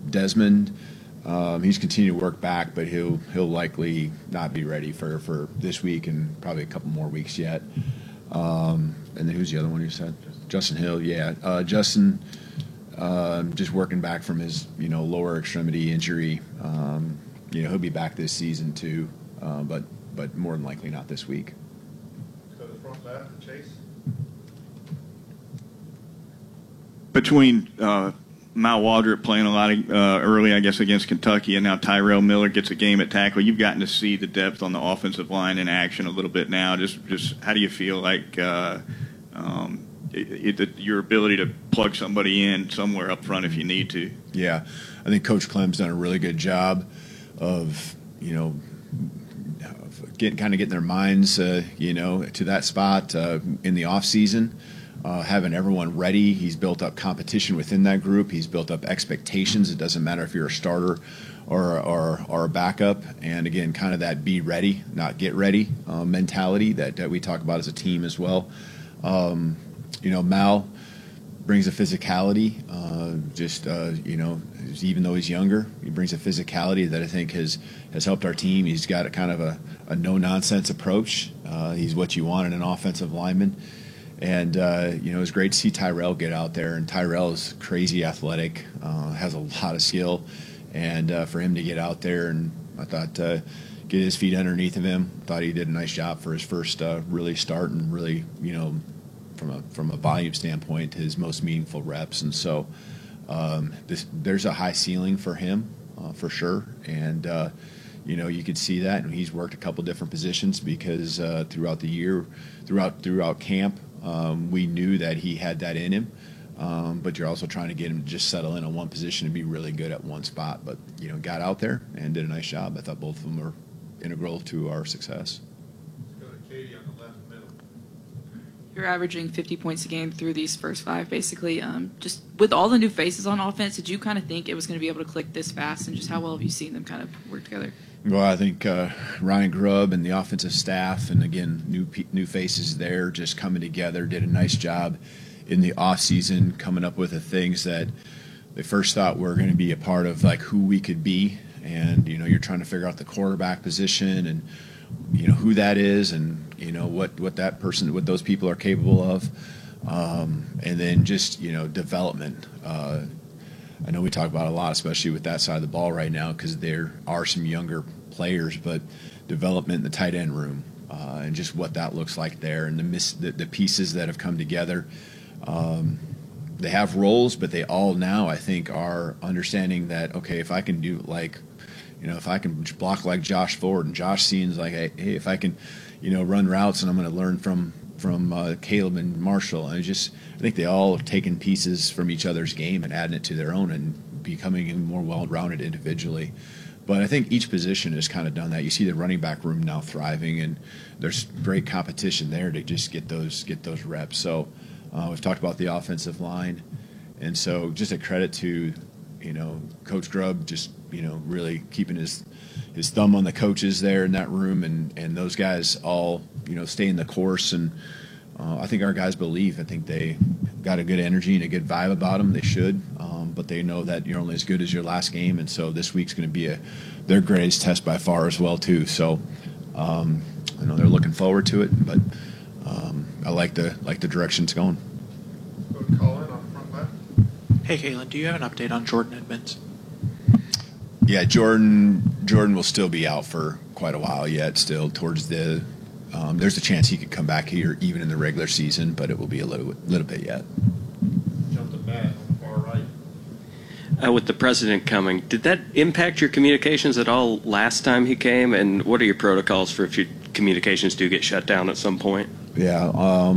Desmond, he's continuing to work back, but he'll likely not be ready for this week and probably a couple more weeks yet. And then who's the other one you said? Justin Hill, yeah. Justin, just working back from his lower extremity injury. He'll be back this season too, but more than likely not this week. So the front left, Chase. Between Mal Waldrop playing a lot early, I guess, against Kentucky, and now Tyrell Miller gets a game at tackle, you've gotten to see the depth on the offensive line in action a little bit now. Just how do you feel like your ability to plug somebody in somewhere up front if you need to? Yeah, I think Coach Clem's done a really good job of getting their minds to that spot in the off season. Having everyone ready. He's built up competition within that group. He's built up expectations. It doesn't matter if you're a starter or a backup. And again, kind of that be ready, not get ready mentality that we talk about as a team as well. Mal brings a physicality. Even though he's younger, he brings a physicality that I think has helped our team. He's got a kind of a no-nonsense approach. He's what you want in an offensive lineman. And, it's great to see Tyrell get out there. And Tyrell is crazy athletic, has a lot of skill. And for him to get out there, and I thought get his feet underneath of him, thought he did a nice job for his first really start and really, from a volume standpoint, his most meaningful reps. And so there's a high ceiling for him for sure. And, you could see that. And he's worked a couple different positions because throughout the year, throughout camp, we knew that he had that in him, but you're also trying to get him to just settle in on one position and be really good at one spot. But, got out there and did a nice job. I thought both of them were integral to our success. Let's go to Katie on the left middle. You're averaging 50 points a game through these first five, basically. Just with all the new faces on offense, did you kind of think it was going to be able to click this fast, and just how well have you seen them kind of work together? Well, I think Ryan Grubb and the offensive staff, and again, new faces there, just coming together, did a nice job in the off season, coming up with the things that they first thought were going to be a part of, like who we could be. And you're trying to figure out the quarterback position and who that is, and what those people are capable of, and then just development. I know we talk about a lot, especially with that side of the ball right now, because there are some younger players, but development in the tight end room, and just what that looks like there, and the pieces that have come together. They have roles, but they all now, I think, are understanding that, okay, if I can do if I can block like Josh Ford, and Josh seems like, hey, if I can, run routes, and I'm going to learn from Caleb and Marshall. And I think they all have taken pieces from each other's game and adding it to their own and becoming even more well-rounded individually. But I think each position has kind of done that. You see the running back room now thriving, and there's great competition there to just get those reps. So we've talked about the offensive line, and so just a credit to Coach Grubb, just really keeping his thumb on the coaches there in that room, and those guys all stay in the course. And I think our guys believe. I think they got a good energy and a good vibe about them. They should, but they know that you're only as good as your last game, and so this week's going to be their greatest test by far as well too. So I know they're looking forward to it, but I like the direction it's going. Go to Colin on the front left. Hey, Kalen, do you have an update on Jordan Edmonds? Yeah, Jordan will still be out for quite a while yet. Still towards the there's a chance he could come back here even in the regular season, but it will be a little bit yet. Jump the bat on the far right. With the president coming, did that impact your communications at all last time he came? And what are your protocols for if your communications do get shut down at some point? Yeah,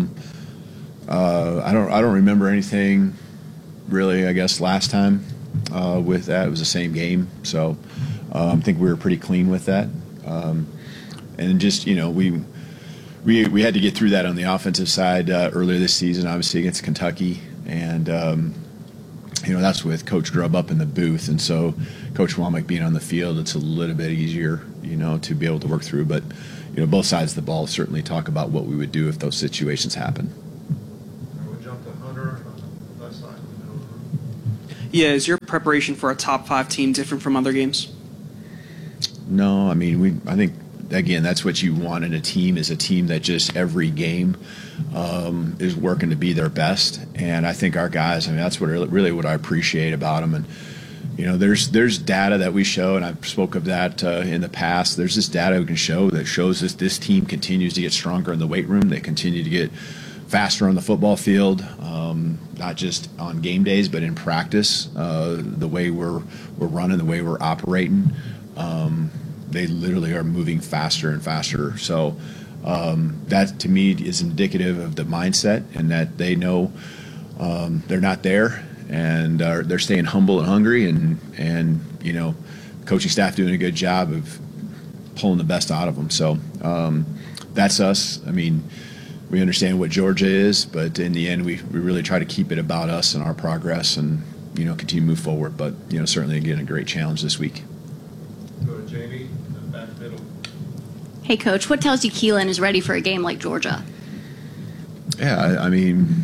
I don't remember anything really. I guess last time with that it was the same game, so I think we were pretty clean with that. And just we had to get through that on the offensive side earlier this season, obviously against Kentucky, and that's with Coach Grubb up in the booth, and so Coach Womack being on the field, it's a little bit easier, to be able to work through. But both sides of the ball certainly talk about what we would do if those situations happen. We'll jump to Hunter on the left side of the middle of the room. Yeah, is your preparation for a top 5 team different from other games? No, I mean, I think, again, that's what you want in a team, is a team that just every game is working to be their best. And I think our guys, I mean, that's really what I appreciate about them. And, you know, there's data that we show, and I've spoke of that in the past. There's this data we can show that shows this team continues to get stronger in the weight room. They continue to get faster on the football field, not just on game days, but in practice. The way we're running, the way we're operating, they literally are moving faster and faster. So that, to me, is indicative of the mindset, and that they know they're not there, and they're staying humble and hungry, and you know, coaching staff doing a good job of pulling the best out of them. So that's us. I mean, we understand what Georgia is, but in the end, we really try to keep it about us and our progress, and you know, continue to move forward. But you know, certainly again, a great challenge this week. Go to Jamie, and back middle. Hey, Coach, what tells you Keelan is ready for a game like Georgia? Yeah, I mean,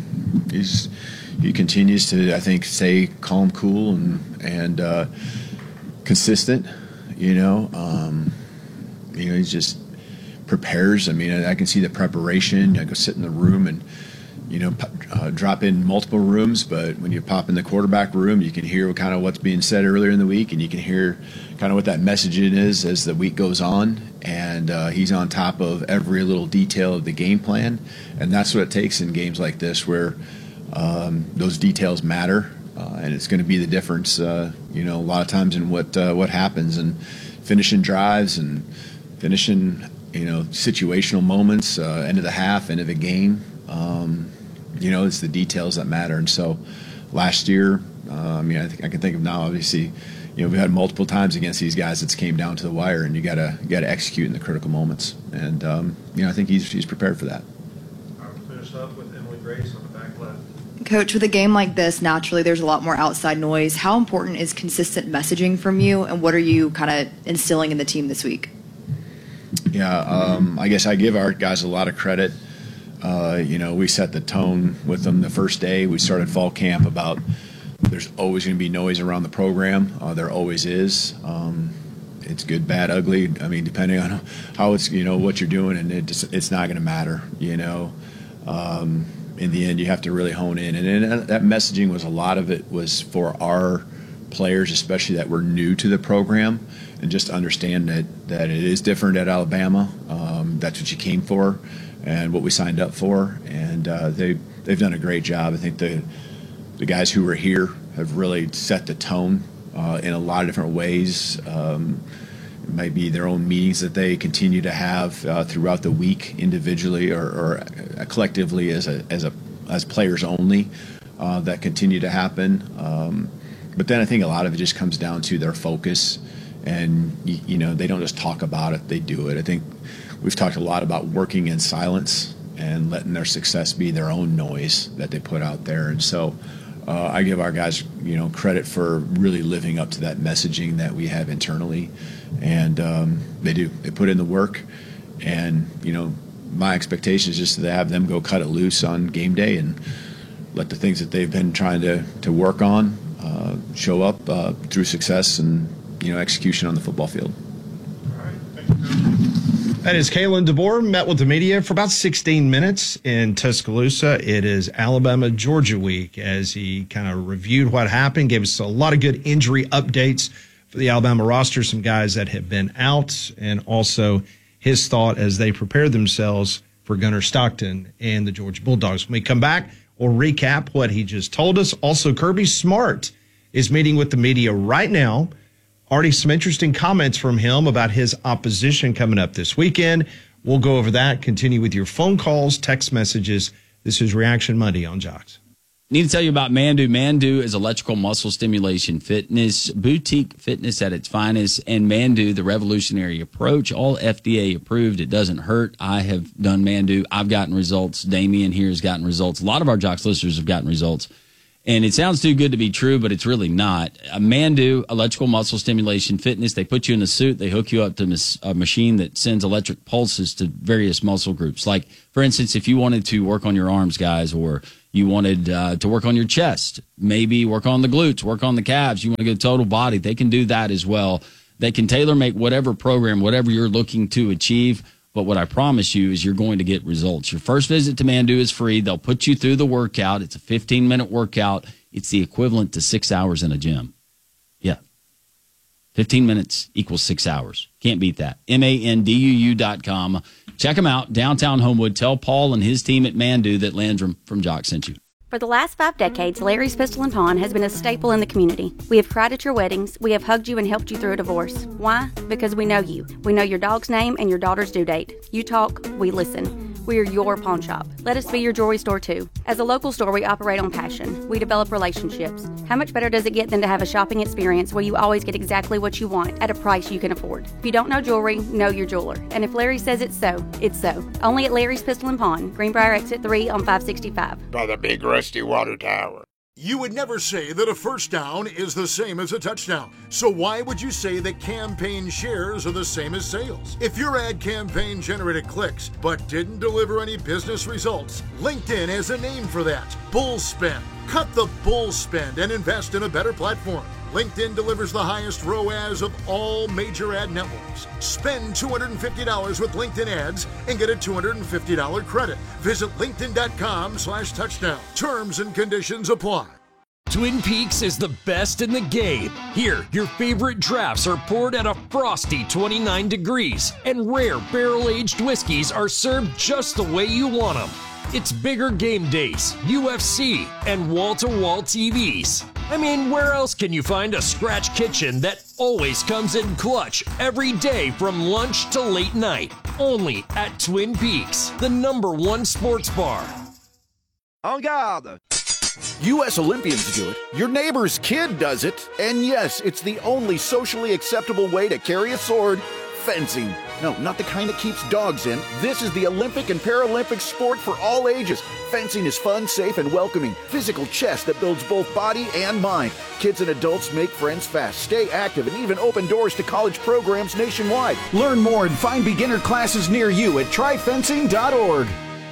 he continues to, I think, stay calm, cool, and consistent. You know, he just prepares. I mean, I can see the preparation. I go sit in the room and, you know, drop in multiple rooms, but when you pop in the quarterback room, you can hear kind of what's being said earlier in the week, and you can hear kind of what that messaging is as the week goes on. And he's on top of every little detail of the game plan, and that's what it takes in games like this, where those details matter, and it's going to be the difference. You know, a lot of times in what happens, and finishing drives and finishing, you know, situational moments, end of the half, end of the game. You know, it's the details that matter. And so last year, I mean, I can think of now, obviously, you know, we had multiple times against these guys it's came down to the wire, and you got to execute in the critical moments. And, you know, I think he's prepared for that. All right, we'll finish up with Emily Grace on the back left. Coach, with a game like this, naturally there's a lot more outside noise. How important is consistent messaging from you, and what are you kind of instilling in the team this week? Yeah, I guess I give our guys a lot of credit. You know, we set the tone with them the first day. We started fall camp about there's always going to be noise around the program. There always is. It's good, bad, ugly. I mean, depending on how it's, you know, what you're doing, and it's not going to matter, you know. In the end, you have to really hone in. And that messaging was, a lot of it was for our players, especially that were new to the program, and just understand that it is different at Alabama. That's what you came for and what we signed up for. And they've done a great job. I think the guys who were here have really set the tone in a lot of different ways. It might be their own meetings that they continue to have throughout the week, individually or collectively as players only, that continue to happen. But then I think a lot of it just comes down to their focus, and you know, they don't just talk about it; they do it. I think we've talked a lot about working in silence and letting their success be their own noise that they put out there. And so I give our guys, you know, credit for really living up to that messaging that we have internally, and they do. They put in the work, and you know, my expectation is just to have them go cut it loose on game day and let the things that they've been trying to work on show up through success and, you know, execution on the football field. All right, thank you, Coach. That is Kalen DeBoer, met with the media for about 16 minutes in Tuscaloosa. It is Alabama-Georgia week, as he kind of reviewed what happened, gave us a lot of good injury updates for the Alabama roster, some guys that have been out, and also his thought as they prepare themselves for Gunnar Stockton and the Georgia Bulldogs. When we come back, we'll recap what he just told us. Also, Kirby Smart is meeting with the media right now. Already some interesting comments from him about his opposition coming up this weekend. We'll go over that, continue with your phone calls, text messages. This is Reaction Monday on Jocks. Need to tell you about Mandu. Mandu is electrical muscle stimulation fitness, boutique fitness at its finest, and Mandu, the revolutionary approach, all FDA approved. It doesn't hurt. I have done Mandu. I've gotten results. Damien here has gotten results. A lot of our Jocks listeners have gotten results. And it sounds too good to be true, but it's really not. Mandu, electrical muscle stimulation fitness, they put you in a suit, they hook you up to a machine that sends electric pulses to various muscle groups. Like, for instance, if you wanted to work on your arms, guys, or you wanted to work on your chest, maybe work on the glutes, work on the calves, you want to go total body, they can do that as well. They can tailor-make whatever program, whatever you're looking to achieve. But what I promise you is you're going to get results. Your first visit to Mandu is free. They'll put you through the workout. It's a 15-minute workout. It's the equivalent to 6 hours in a gym. Yeah. 15 minutes equals 6 hours. Can't beat that. MANDUU.com. Check them out. Downtown Homewood. Tell Paul and his team at Mandu that Landrum from Jock sent you. For the last 5 decades, Larry's Pistol and Pawn has been a staple in the community. We have cried at your weddings. We have hugged you and helped you through a divorce. Why? Because we know you. We know your dog's name and your daughter's due date. You talk, we listen. We are your pawn shop. Let us be your jewelry store too. As a local store, we operate on passion. We develop relationships. How much better does it get than to have a shopping experience where you always get exactly what you want at a price you can afford? If you don't know jewelry, know your jeweler. And if Larry says it's so, it's so. Only at Larry's Pistol and Pawn, Greenbrier Exit 3 on 565. By the big rusty water tower. You would never say that a first down is the same as a touchdown. So why would you say that campaign shares are the same as sales? If your ad campaign generated clicks but didn't deliver any business results, LinkedIn has a name for that. Bull spend. Cut the bull spend and invest in a better platform. LinkedIn delivers the highest ROAS of all major ad networks. Spend $250 with LinkedIn ads and get a $250 credit. Visit linkedin.com/touchdown. Terms and conditions apply. Twin Peaks is the best in the game. Here, your favorite drafts are poured at a frosty 29 degrees, and rare barrel-aged whiskeys are served just the way you want them. It's bigger game days, UFC, and wall-to-wall TVs. I mean, where else can you find a scratch kitchen that always comes in clutch every day from lunch to late night? Only at Twin Peaks, the #1 sports bar. En garde! U.S. Olympians do it, your neighbor's kid does it, and yes, it's the only socially acceptable way to carry a sword: fencing. No, not the kind that keeps dogs in. This is the Olympic and Paralympic sport for all ages. Fencing is fun, safe, and welcoming. Physical chess that builds both body and mind. Kids and adults make friends fast, stay active, and even open doors to college programs nationwide. Learn more and find beginner classes near you at tryfencing.org.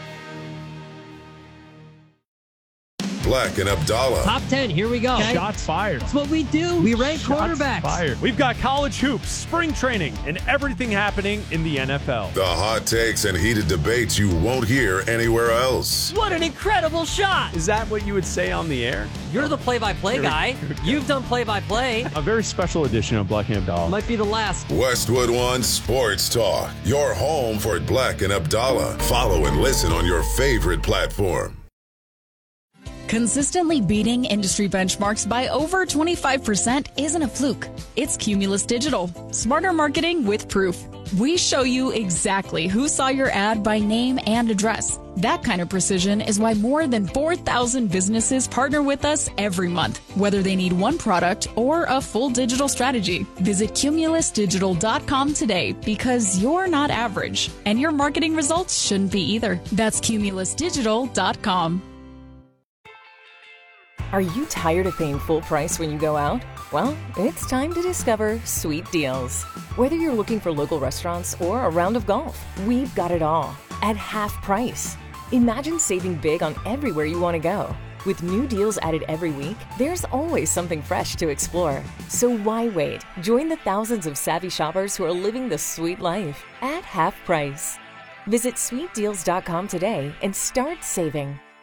Black and Abdallah. Top 10, here we go. Okay. Shots fired. That's what we do. We rank quarterbacks. Fired. We've got college hoops, spring training, and everything happening in the NFL. The hot takes and heated debates you won't hear anywhere else. What an incredible shot. Is that what you would say on the air? You're the play-by-play guy. You've done play-by-play. A very special edition of Black and Abdallah. Might be the last. Westwood One Sports Talk. Your home for Black and Abdallah. Follow and listen on your favorite platform. Consistently beating industry benchmarks by over 25% isn't a fluke. It's Cumulus Digital. Smarter marketing with proof. We show you exactly who saw your ad by name and address. That kind of precision is why more than 4,000 businesses partner with us every month, whether they need one product or a full digital strategy. Visit cumulusdigital.com today because you're not average, and your marketing results shouldn't be either. That's cumulusdigital.com. Are you tired of paying full price when you go out? Well, it's time to discover Sweet Deals. Whether you're looking for local restaurants or a round of golf, we've got it all at half price. Imagine saving big on everywhere you want to go. With new deals added every week, there's always something fresh to explore. So why wait? Join the thousands of savvy shoppers who are living the sweet life at half price. Visit sweetdeals.com today and start saving.